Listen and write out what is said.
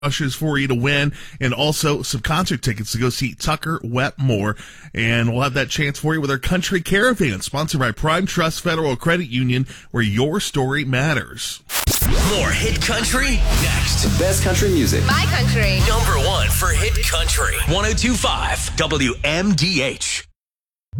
rushes for you to win, and also some concert tickets to go see Tucker Wetmore. And we'll have that chance for you with our Country Caravan, sponsored by Prime Trust Federal Credit Union, where your story matters. More Hit Country next. The best country music. My country. Number one for Hit Country. 102.5 WMDH.